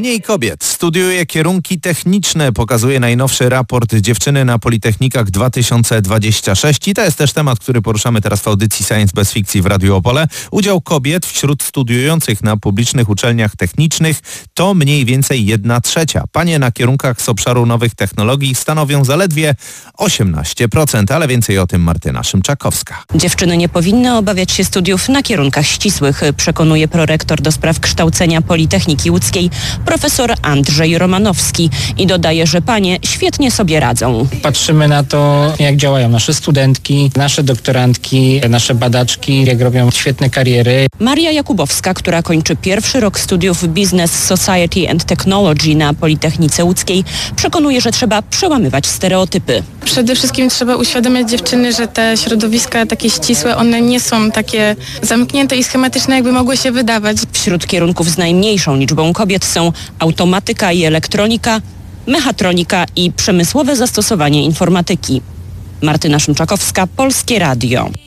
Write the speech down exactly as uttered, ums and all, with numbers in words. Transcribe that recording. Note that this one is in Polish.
Mniej kobiet studiuje kierunki techniczne, pokazuje najnowszy raport Dziewczyny na Politechnikach dwa tysiące dwudziesty szósty. I to jest też temat, który poruszamy teraz w audycji Science bez fikcji w Radiu Opole. Udział kobiet wśród studiujących na publicznych uczelniach technicznych to mniej więcej jedna trzecia. Panie na kierunkach z obszaru nowych technologii stanowią zaledwie osiemnaście procent, ale więcej o tym Martyna Szymczakowska. Dziewczyny nie powinny obawiać się studiów na kierunkach ścisłych, przekonuje prorektor do spraw kształcenia Politechniki Łódzkiej profesor Andrzej Romanowski i dodaje, że panie świetnie sobie radzą. Patrzymy na to, jak działają nasze studentki, nasze doktorantki, nasze badaczki, jak robią świetne kariery. Maria Jakubowska, która kończy pierwszy rok studiów Business Society and Technology na Politechnice Łódzkiej, przekonuje, że trzeba przełamywać stereotypy. Przede wszystkim trzeba uświadamiać dziewczyny, że te środowiska takie ścisłe, one nie są takie zamknięte i schematyczne, jakby mogły się wydawać. Wśród kierunków z najmniejszą liczbą kobiet są automatyka i elektronika, mechatronika i przemysłowe zastosowanie informatyki. Martyna Szymczakowska, Polskie Radio.